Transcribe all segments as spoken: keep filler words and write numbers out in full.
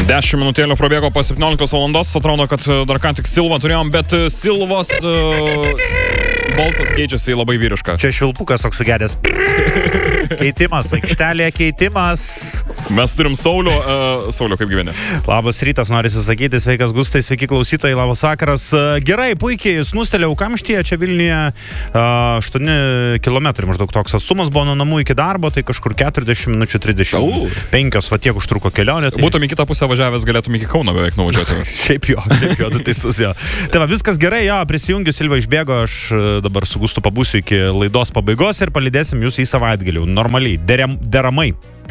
Dešimt minutėlių prabėgo po septynioliktos valandos, atrodo, kad dar ką tik Silvą turėjom, bet Silvos uh, balsas keičiasi į labai vyrišką. Čia švilpukas toks sugedęs. Keitimas, aikštelėje keitimas. Mes turim Saulių. Uh, Saulių, kaip gyveni? Labas rytas, norisi sakyti, sveikas Gustai, sveiki klausytojai, labas vakaras. Gerai, puikiai, snustelėjau kamštyje, čia Vilniuje aštuoni kilometrai maždaug toks atstumas buvo nuo namų iki darbo, tai kažkur keturiasdešimt minučių, trisdešimt penkios, va tiek užtruko kelionė. Tai... Būtum į kitą pusę važiavęs, galėtum iki Kauno beveik nuvažiuoti. šiaip jo, šiaip jo, tu teisus jo. Tai va, viskas gerai, jo, prisijungiu, Silva išbėgo, aš dabar su Gustu pabūsiu iki laidos pabaigos ir palydėsim jūs į savaitgalį, normaliai, deram, deramai.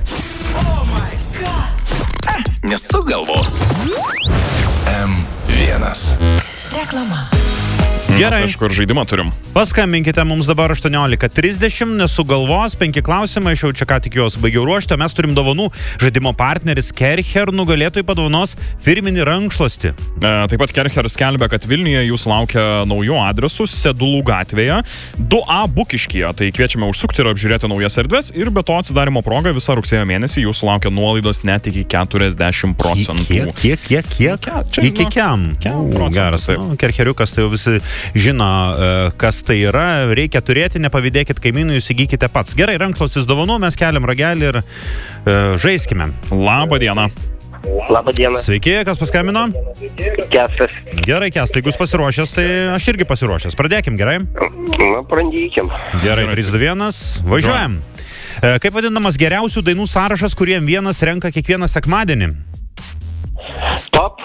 Nesugalvos. M vienas. Reklama. Gerai. Mes, aišku, ir žaidimą turim. Paskambinkite mums dabar aštuoniolika trisdešimt, nesugalvos, penki klausimai, aš jau čia ką tik juos baigiau ruošti, o mes turim dovanų. Žaidimo partneris Kercher nugalėtojai padovanos firminį rankšluostį. E, taip pat Kercher skelbia, kad Vilniuje jūs laukia naujų adresų Sedulų gatvėje, du A Bukiškyje, tai kviečiame užsukti ir apžiūrėti naujas erdves ir be to atsidarimo proga visą rugsėjo mėnesį jūsų laukia nuolaidos net iki keturiasdešimt procentų. Kiek, kiek, kiek, kiek? Čia, iki kiam? Nu, geras, nu, Kercheriukas, tai jau visi žino, kas tai yra, reikia turėti, nepavydėkit kaimynų, jūs įgykite pats. Gerai, rankšluostis dovanų, mes keliam ragelį ir uh, žaiskime. Labą dieną. Labą dieną. Sveiki, kas paskambino? Kestas. Gerai, Kestas, jeigu jūs pasiruošęs, tai aš irgi pasiruošęs. Pradėkim, gerai? Na, pradėkim. Gerai, trys, du, vienas, važiuojam. Uh, kaip vadinamas geriausių dainų sąrašas, kuriem vienas renka kiekvieną sekmadienį? Top.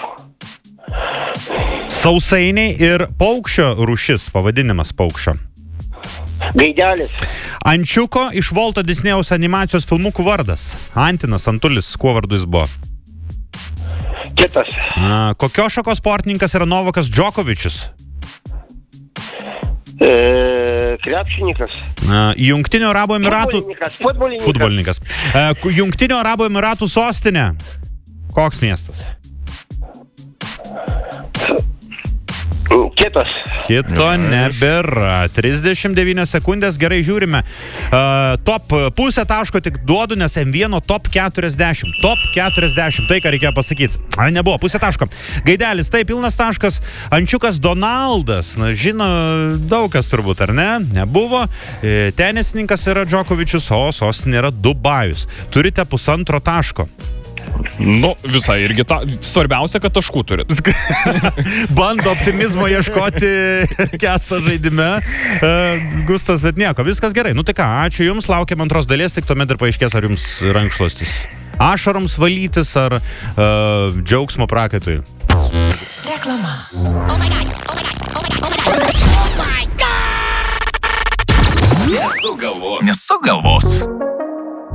Sausainiai ir paukščio rūšis, pavadinimas paukščio. Gaidelis. Ančiuko iš Volto Disnėjaus animacijos filmukų vardas. Antinas Antulis, kuo vardu jis buvo? Kitas. A, kokios šakos sportininkas yra Novakas Džokovičius? E, krepšininkas. A, Jungtinių Arabų Emiratų... Futbolininkas. Futbolininkas. Futbolininkas. A, Jungtinių Arabų Emiratų sostinė. Koks miestas? Kitas. Kito nebėra. trisdešimt devynios sekundės, gerai žiūrime. Uh, top pusę taško tik duodu, nes M vienas top keturiasdešimt. Top keturiasdešimt, tai ką reikėjo pasakyti. A, nebuvo, pusę taško. Gaidelis, tai pilnas taškas. Ančiukas Donaldas, na, žino daug kas turbūt, ar ne? Nebuvo. E, tenisininkas yra Džokovičius, o sostinė yra Dubajus. Turite pusantro taško. Nu, visai irgi ta, svarbiausia, kad taškų turit. Bando optimizmo ieškoti Kesto žaidime. Uh, Gustas, bet nieko, viskas gerai. Nu tai ką, ačiū Jums, laukiam antros dalies, tik tuomet ir paaiškės, ar Jums rankšluostis ašaroms valytis, ar uh, džiaugsmo prakaitui. Reklama. Oh my God, oh my God, oh my God, oh my God. Nesugalvos. Nesugalvos.